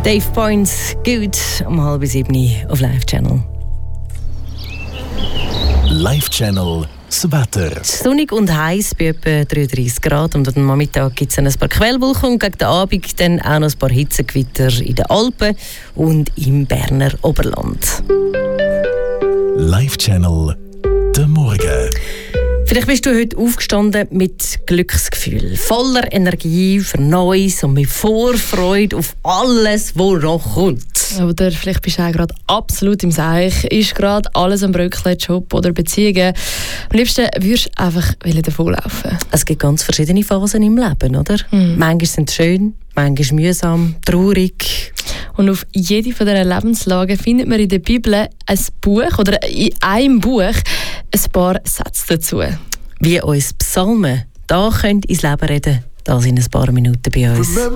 Dave Points, gut um 6:30 auf Live Channel. Live Channel, das Wetter. Sonnig und heiß bei etwa 33 Grad. Und am Nachmittag gibt es ein paar Quellwolken und gegen den Abend dann auch noch ein paar Hitzegewitter in den Alpen und im Berner Oberland. Live Channel, der Morgen. Vielleicht bist du heute aufgestanden mit Glücksgefühl, voller Energie für Neues und mit Vorfreude auf alles, was noch kommt. Oder vielleicht bist du auch gerade absolut im Seich, ist gerade alles am Bröckeln, Job oder Beziehungen. Am liebsten würdest du einfach davonlaufen. Es gibt ganz verschiedene Phasen im Leben, oder? Manchmal sind sie schön, manchmal mühsam, traurig. Und auf jede von diesen Lebenslagen findet man in der Bibel ein Buch oder in einem Buch ein paar Sätze dazu. Wie uns Psalmen. Da könnt ins Leben reden. Das in ein paar Minuten bei uns.